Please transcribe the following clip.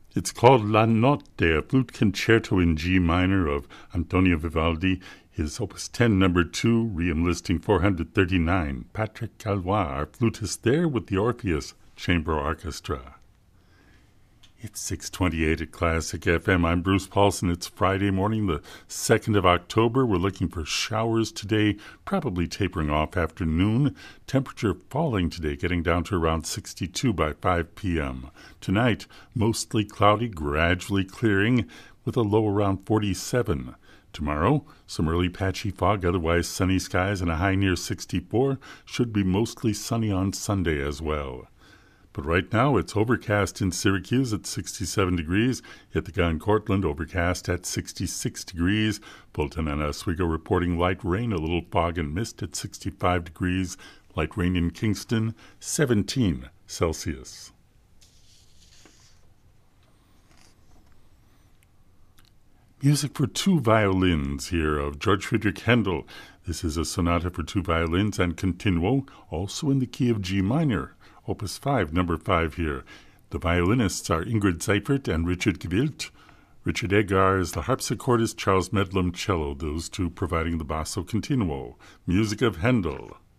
It's called La Notte, a flute concerto in G minor of Antonio Vivaldi, his Opus 10 number 2, re-enlisting 439. Patrick Calvois, our flutist there with the Orpheus Chamber Orchestra. It's 6:28 at Classic FM. I'm Bruce Paulson. It's Friday morning, the 2nd of October. We're looking for showers today, probably tapering off after noon. Temperature falling today, getting down to around 62 by 5 p.m. Tonight, mostly cloudy, gradually clearing, with a low around 47. Tomorrow, some early patchy fog, otherwise sunny skies, and a high near 64. Should be mostly sunny on Sunday as well. But right now, it's overcast in Syracuse at 67 degrees. Ithaca and Cortland, overcast at 66 degrees. Fulton and Oswego reporting light rain, a little fog and mist at 65 degrees. Light rain in Kingston, 17 Celsius. Music for two violins here of George Friedrich Handel. This is a sonata for two violins and continuo, also in the key of G minor. Opus 5, number 5 here. The violinists are Ingrid Seifert and Richard Gewildt. Richard Egar is the harpsichordist, Charles Medlem cello, those two providing the basso continuo. Music of Handel.